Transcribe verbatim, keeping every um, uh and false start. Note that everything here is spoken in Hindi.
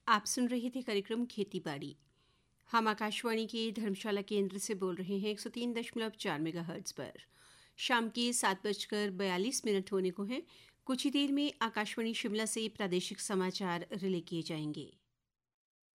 आप सुन रहे थे कार्यक्रम खेती बाड़ी। हम आकाशवाणी के धर्मशाला केंद्र से बोल रहे हैं एक सौ तीन दशमलव चार मेगा हर्ट्ज पर। शाम के सात बजकर बयालीस मिनट होने को हैं। कुछ ही देर में आकाशवाणी शिमला से प्रादेशिक समाचार रिले किए जाएंगे।